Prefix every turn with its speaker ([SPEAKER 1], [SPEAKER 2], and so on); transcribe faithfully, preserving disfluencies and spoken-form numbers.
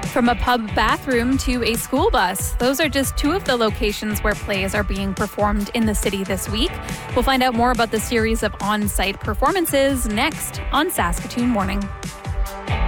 [SPEAKER 1] From a pub bathroom to a school bus, those are just two of the locations where plays are being performed in the city this week. We'll find out more about the series of on-site performances next on Saskatoon Morning.